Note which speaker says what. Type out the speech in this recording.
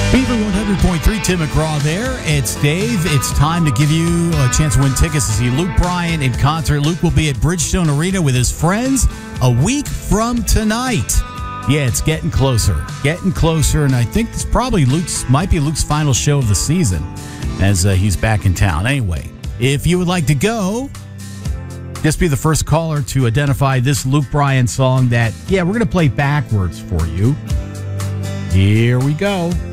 Speaker 1: Beaver 100.3, Tim McGraw there. It's Dave. It's time to give you a chance to win tickets to see Luke Bryan in concert. Luke will be at Bridgestone Arena with his friends a week from tonight. Yeah, it's getting closer, and I think this probably might be Luke's final show of the season as he's back in town. Anyway, if you would like to go, just be the first caller to identify this Luke Bryan song that, we're going to play backwards for you. Here we go.